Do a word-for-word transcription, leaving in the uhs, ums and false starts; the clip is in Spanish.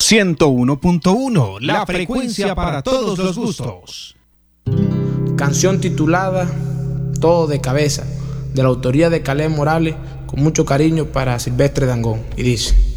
ciento uno punto uno, la frecuencia para todos los gustos. Canción titulada Todo de Cabeza, de la autoría de Caleb Morales, con mucho cariño para Silvestre Dangond, y dice: